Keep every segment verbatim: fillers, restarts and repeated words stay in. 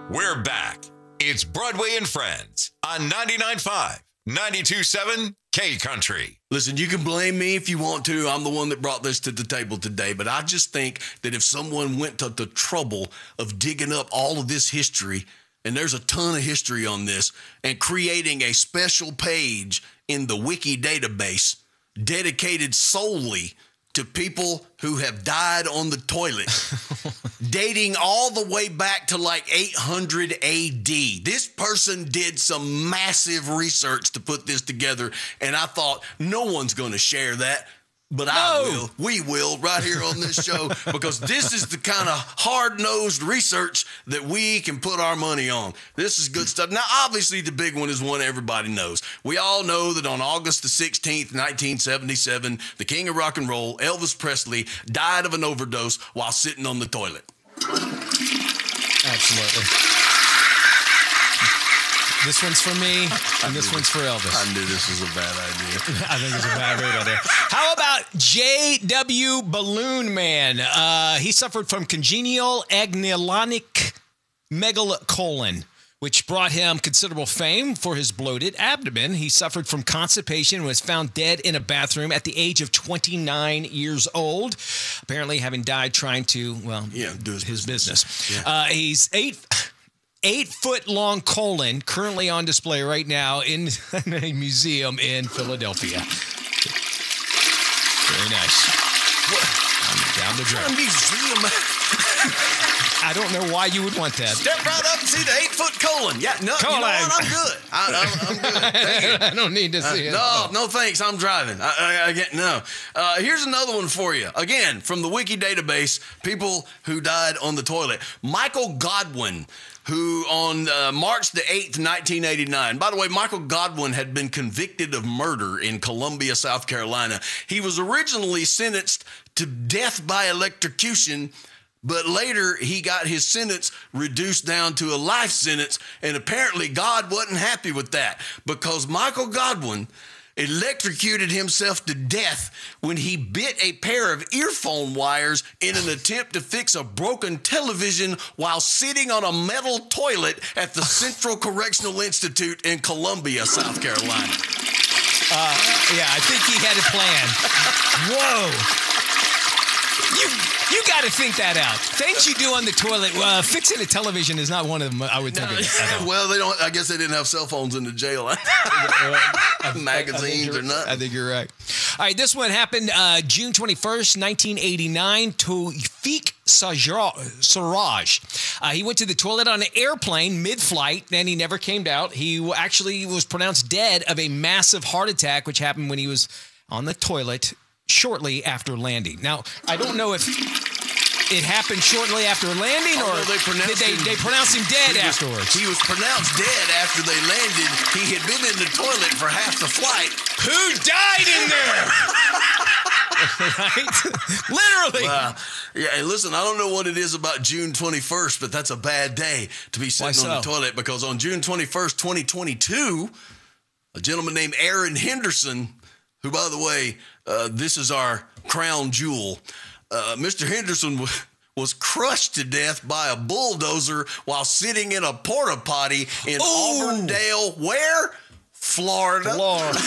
We're back. It's Broadway and Friends on ninety-nine point five, ninety-two point seven K Country. Listen, you can blame me if you want to. I'm the one that brought this to the table today. But I just think that if someone went to the trouble of digging up all of this history, and there's a ton of history on this, and creating a special page in the Wiki database dedicated solely to people who have died on the toilet, dating all the way back to like eight hundred A D. This person did some massive research to put this together, and I thought, no one's going to share that. But no. I will. We will right here on this show, because this is the kind of hard-nosed research that we can put our money on. This is good stuff. Now, obviously, the big one is one everybody knows. We all know that on August the sixteenth, nineteen seventy-seven, the king of rock and roll, Elvis Presley, died of an overdose while sitting on the toilet. Absolutely. This one's for me, and this one's for Elvis. I knew this was a bad idea. I think it's a bad great idea. How about J W Balloon Man? Uh, he suffered from congenital agneolonic megalocolon, which brought him considerable fame for his bloated abdomen. He suffered from constipation and was found dead in a bathroom at the age of twenty-nine years old, apparently having died trying to, well, yeah, do his, his business. business. Yeah. Uh, he's eight... Eight-foot-long colon currently on display right now in a museum in Philadelphia. Very nice. What? Down the drain. A museum. I don't know why you would want that. Step right up and see the eight-foot colon. Yeah, no, colon. You know what? I'm good. I, I'm, I'm good. Thank you. I don't need to see uh, it. No, no, thanks. I'm driving. I, I, I get no. Uh, here's another one for you. Again, from the Wiki database, people who died on the toilet. Michael Godwin, who on uh, March the eighth, nineteen eighty-nine. By the way, Michael Godwin had been convicted of murder in Columbia, South Carolina. He was originally sentenced to death by electrocution, but later he got his sentence reduced down to a life sentence, and apparently God wasn't happy with that, because Michael Godwin electrocuted himself to death when he bit a pair of earphone wires in an attempt to fix a broken television while sitting on a metal toilet at the Central Correctional Institute in Columbia, South Carolina. Uh, yeah, I think he had a plan. Whoa. You you got to think that out. Things you do on the toilet. Uh, fixing a television is not one of them. I would think. No. Of well, they don't. I guess they didn't have cell phones in the jail. Magazines or nothing. I think you're right. All right, this one happened uh, June twenty-first, nineteen eighty-nine. Tawfiq Siraj. Uh, he went to the toilet on an airplane mid-flight, and he never came out. He actually was pronounced dead of a massive heart attack, which happened when he was on the toilet shortly after landing. Now, I don't know if it happened shortly after landing, or oh, no, they pronounced did they, him, they pronounced him dead he afterwards? Was, he was pronounced dead after they landed. He had been in the toilet for half the flight. Who died in there? Right? Literally. Well, yeah, and listen, I don't know what it is about June twenty-first, but that's a bad day to be sitting Why on so? the toilet, because on June twenty-first, twenty twenty-two, a gentleman named Aaron Henderson, who, by the way, uh, this is our crown jewel. Uh, Mister Henderson w- was crushed to death by a bulldozer while sitting in a porta potty in Ooh. Auburndale, where? Florida. Florida.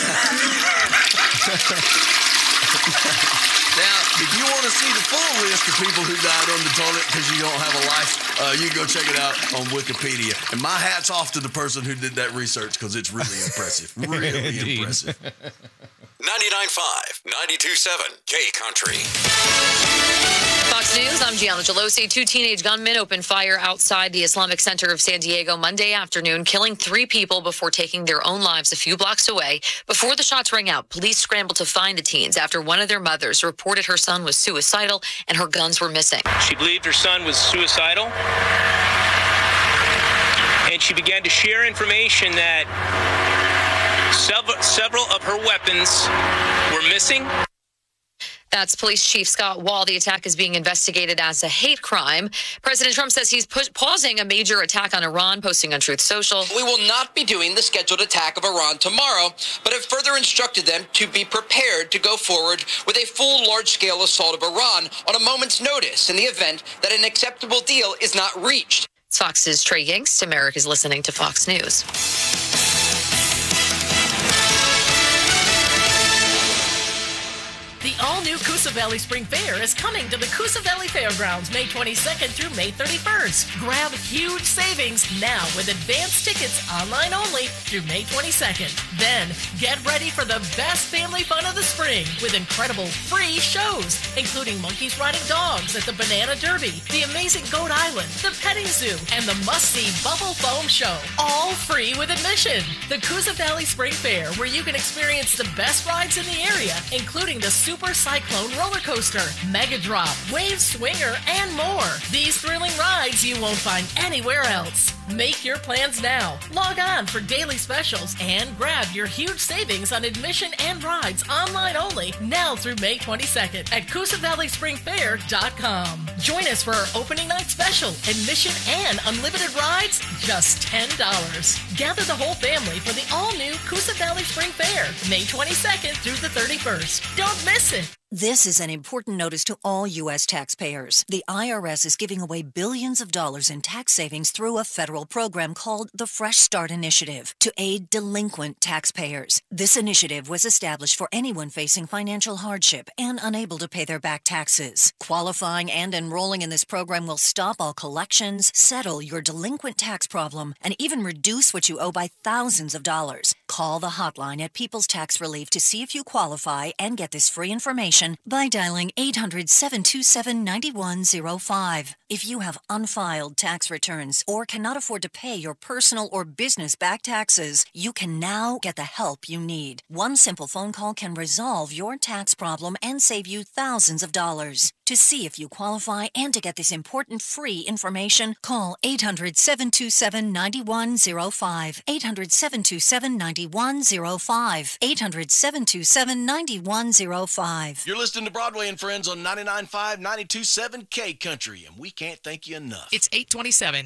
Now, if you want to see the full list of people who died on the toilet because you don't have a life, uh, you can go check it out on Wikipedia. And my hat's off to the person who did that research, because it's really impressive. Really impressive. ninety-nine point five, ninety-two point seven K Country. Fox News, I'm Gianna Gelosi. Two teenage gunmen opened fire outside the Islamic Center of San Diego Monday afternoon, killing three people before taking their own lives a few blocks away. Before the shots rang out, police scrambled to find the teens after one of their mothers reported her son was suicidal and her guns were missing. She believed her son was suicidal, and she began to share information that several, several of her weapons were missing. That's Police Chief Scott Wall. The attack is being investigated as a hate crime. President Trump says he's push- pausing a major attack on Iran, posting on Truth Social. We will not be doing the scheduled attack of Iran tomorrow, but have further instructed them to be prepared to go forward with a full large-scale assault of Iran on a moment's notice in the event that an acceptable deal is not reached. It's Fox's Trey Yingst. America's listening to Fox News. The all-new Coosa Valley Spring Fair is coming to the Coosa Valley Fairgrounds May twenty-second through May thirty-first. Grab huge savings now with advance tickets online only through May twenty-second. Then, get ready for the best family fun of the spring with incredible free shows, including monkeys riding dogs at the Banana Derby, the amazing Goat Island, the petting zoo, and the must-see Bubble Foam Show. All free with admission. The Coosa Valley Spring Fair, where you can experience the best rides in the area, including the Super Cyclone Roller Coaster, Mega Drop, Wave Swinger, and more. These thrilling rides you won't find anywhere else. Make your plans now. Log on for daily specials and grab your huge savings on admission and rides online only now through May twenty-second at Coosa Valley Spring Fair dot com. Join us for our opening night special. Admission and unlimited rides, just ten dollars. Gather the whole family for the all-new Coosa Valley Spring Fair, May twenty-second through the thirty-first. Don't miss it. This is an important notice to all U S taxpayers. The I R S is giving away billions of dollars in tax savings through a federal program called the Fresh Start Initiative to aid delinquent taxpayers. This initiative was established for anyone facing financial hardship and unable to pay their back taxes. Qualifying and enrolling in this program will stop all collections, settle your delinquent tax problem, and even reduce what you owe by thousands of dollars. Call the hotline at People's Tax Relief to see if you qualify and get this free information by dialing eight hundred, seven two seven, nine one zero five. If you have unfiled tax returns or cannot afford to pay your personal or business back taxes, you can now get the help you need. One simple phone call can resolve your tax problem and save you thousands of dollars. To see if you qualify and to get this important free information, call eight hundred, seven two seven, nine one zero five. eight hundred, seven two seven, nine one zero five. eight hundred, seven two seven, nine one zero five. You're listening to Broadway and Friends on ninety-nine point five, ninety-two point seven K Country, and we can't thank you enough. It's eight twenty-seven.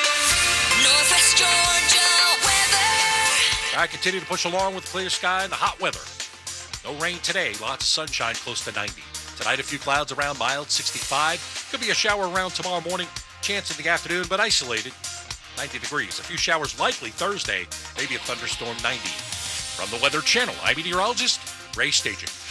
Northwest Georgia weather. I continue to push along with clear sky and the hot weather. No rain today, lots of sunshine, close to ninety. Tonight, a few clouds around, mild, sixty-five. Could be a shower around tomorrow morning, chance in the afternoon, but isolated, ninety degrees. A few showers likely Thursday, maybe a thunderstorm, ninety. From the Weather Channel, I'm meteorologist Ray Staging.